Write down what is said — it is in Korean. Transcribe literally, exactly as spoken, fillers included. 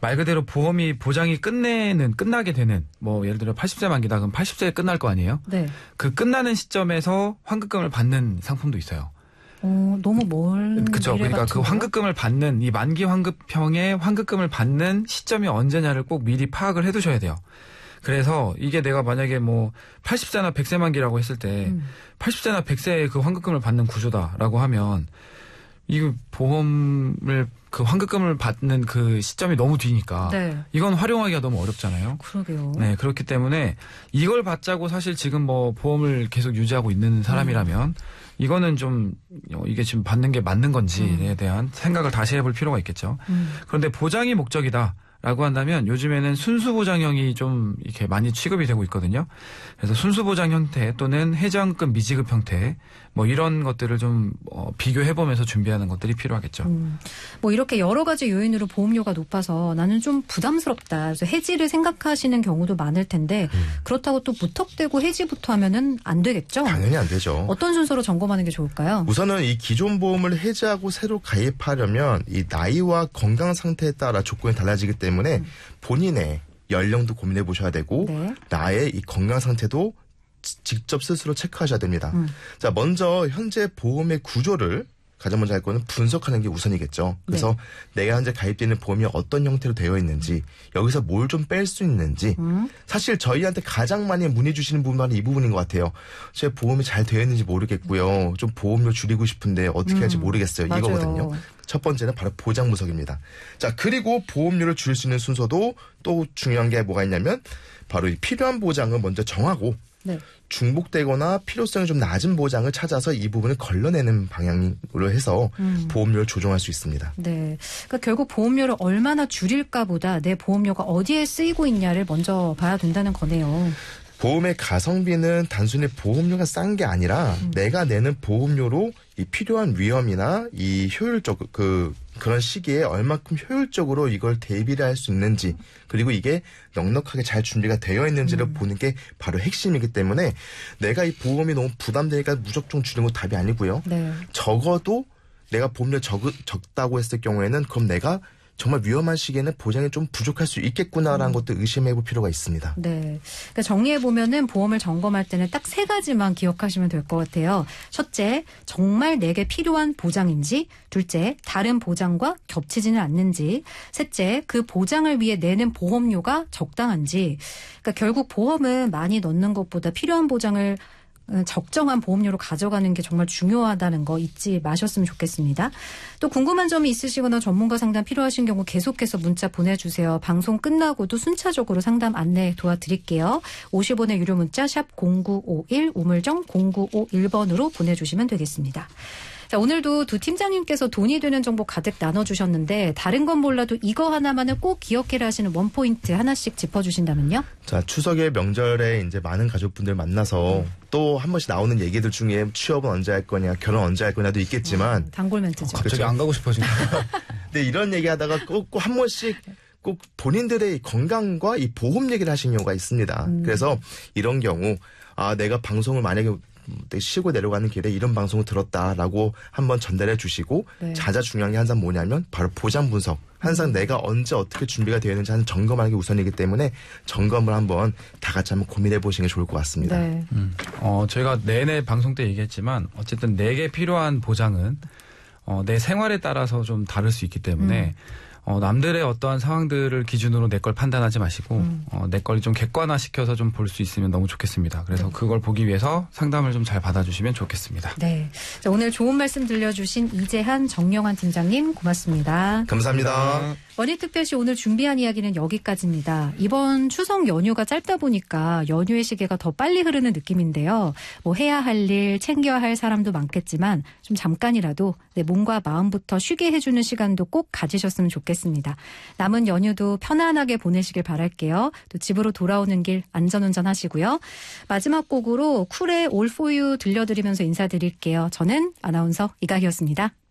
말 그대로 보험이 보장이 끝내는 끝나게 되는 뭐 예를 들어 팔십 세 만기다 그럼 팔십 세에 끝날 거 아니에요? 네. 그 끝나는 시점에서 환급금을 받는 상품도 있어요. 어, 너무 멀. 그렇죠. 그러니까 그 환급금을 받는 이 만기 환급형의 환급금을 받는 시점이 언제냐를 꼭 미리 파악을 해두셔야 돼요. 그래서 이게 내가 만약에 뭐 팔십 세나 백 세 만기라고 했을 때 음. 팔십 세나 백 세에 그 환급금을 받는 구조다라고 하면 이 보험을 그 환급금을 받는 그 시점이 너무 뒤니까 네. 이건 활용하기가 너무 어렵잖아요. 그러게요. 네, 그렇기 때문에 이걸 받자고 사실 지금 뭐 보험을 계속 유지하고 있는 사람이라면 음. 이거는 좀 이게 지금 받는 게 맞는 건지에 음. 대한 생각을 다시 해볼 필요가 있겠죠. 음. 그런데 보장이 목적이다. 라고 한다면 요즘에는 순수보장형이 좀 이렇게 많이 취급이 되고 있거든요. 그래서 순수보장 형태 또는 해지환급 미지급 형태 뭐 이런 것들을 좀 어, 비교해보면서 준비하는 것들이 필요하겠죠. 음, 뭐 이렇게 여러 가지 요인으로 보험료가 높아서 나는 좀 부담스럽다. 그래서 해지를 생각하시는 경우도 많을 텐데 음. 그렇다고 또 무턱대고 해지부터 하면은 안 되겠죠? 당연히 안 되죠. 어떤 순서로 점검하는 게 좋을까요? 우선은 이 기존 보험을 해지하고 새로 가입하려면 이 나이와 건강 상태에 따라 조건이 달라지기 때문에 때문에 음. 본인의 연령도 고민해 보셔야 되고 네. 나의 이 건강 상태도 직접 스스로 체크하셔야 됩니다. 음. 자, 먼저 현재 보험의 구조를 가장 먼저 할 거는 분석하는 게 우선이겠죠. 그래서 네. 내가 현재 가입되는 보험이 어떤 형태로 되어 있는지 여기서 뭘 좀 뺄 수 있는지 음. 사실 저희한테 가장 많이 문의 주시는 부분은 이 부분인 것 같아요. 제 보험이 잘 되어 있는지 모르겠고요. 좀 보험료 줄이고 싶은데 어떻게 음. 할지 모르겠어요. 맞아요. 이거거든요. 첫 번째는 바로 보장 분석입니다. 자, 그리고 보험료를 줄일 수 있는 순서도 또 중요한 게 뭐가 있냐면 바로 이 필요한 보장을 먼저 정하고 네. 중복되거나 필요성이 좀 낮은 보장을 찾아서 이 부분을 걸러내는 방향으로 해서 음. 보험료를 조정할 수 있습니다. 네, 그러니까 결국 보험료를 얼마나 줄일까보다 내 보험료가 어디에 쓰이고 있냐를 먼저 봐야 된다는 거네요. 보험의 가성비는 단순히 보험료가 싼 게 아니라 음. 내가 내는 보험료로 이 필요한 위험이나 이 효율적 그 그런 시기에 얼마큼 효율적으로 이걸 대비를 할 수 있는지 그리고 이게 넉넉하게 잘 준비가 되어 있는지를 음. 보는 게 바로 핵심이기 때문에 내가 이 보험이 너무 부담되니까 무조건 줄이는 건 답이 아니고요. 네. 적어도 내가 보험료 적, 적다고 했을 경우에는 그럼 내가 정말 위험한 시기에는 보장이 좀 부족할 수 있겠구나라는 음. 것도 의심해볼 필요가 있습니다. 네, 그러니까 정리해보면은 보험을 점검할 때는 딱 세 가지만 기억하시면 될 것 같아요. 첫째, 정말 내게 필요한 보장인지. 둘째, 다른 보장과 겹치지는 않는지. 셋째, 그 보장을 위해 내는 보험료가 적당한지. 그러니까 결국 보험은 많이 넣는 것보다 필요한 보장을 적정한 보험료로 가져가는 게 정말 중요하다는 거 잊지 마셨으면 좋겠습니다. 또 궁금한 점이 있으시거나 전문가 상담 필요하신 경우 계속해서 문자 보내주세요. 방송 끝나고도 순차적으로 상담 안내 도와드릴게요. 오십 원의 유료 문자 샵 공구오일 우물정 공구오일 번으로 보내주시면 되겠습니다. 자, 오늘도 두 팀장님께서 돈이 되는 정보 가득 나눠주셨는데 다른 건 몰라도 이거 하나만은 꼭 기억해라 하시는 원포인트 하나씩 짚어주신다면요? 자, 추석의 명절에 이제 많은 가족분들 만나서 음. 또 한 번씩 나오는 얘기들 중에 취업은 언제 할 거냐, 결혼 언제 할 거냐도 있겠지만 음, 단골 멘트죠. 어, 갑자기 그렇죠? 안 가고 싶어지네. 근데 이런 얘기하다가 꼭 한 번씩 꼭 본인들의 건강과 이 보험 얘기를 하시는 경우가 있습니다. 음. 그래서 이런 경우 아 내가 방송을 만약에 쉬고 내려가는 길에 이런 방송을 들었다라고 한번 전달해 주시고 네. 자자 중요한 게 항상 뭐냐면 바로 보장 분석. 항상 음. 내가 언제 어떻게 준비가 되어 있는지 하는 점검하는 게 우선이기 때문에 점검을 한번 다 같이 한번 고민해 보시는 게 좋을 것 같습니다. 네. 음. 어, 저희가 내내 방송 때 얘기했지만 어쨌든 내게 필요한 보장은 어, 내 생활에 따라서 좀 다를 수 있기 때문에 음. 어, 남들의 어떠한 상황들을 기준으로 내 걸 판단하지 마시고 음. 어, 내 걸 좀 객관화시켜서 좀 볼 수 있으면 너무 좋겠습니다. 그래서 네. 그걸 보기 위해서 상담을 좀 잘 받아주시면 좋겠습니다. 네, 자, 오늘 좋은 말씀 들려주신 이재한, 정영환 팀장님 고맙습니다. 감사합니다. 감사합니다. 원익특별시 오늘 준비한 이야기는 여기까지입니다. 이번 추석 연휴가 짧다 보니까 연휴의 시계가 더 빨리 흐르는 느낌인데요. 뭐 해야 할 일, 챙겨야 할 사람도 많겠지만 좀 잠깐이라도 내 몸과 마음부터 쉬게 해주는 시간도 꼭 가지셨으면 좋겠습니다. 남은 연휴도 편안하게 보내시길 바랄게요. 또 집으로 돌아오는 길 안전운전 하시고요. 마지막 곡으로 쿨의 All For You 들려드리면서 인사드릴게요. 저는 아나운서 이가희였습니다.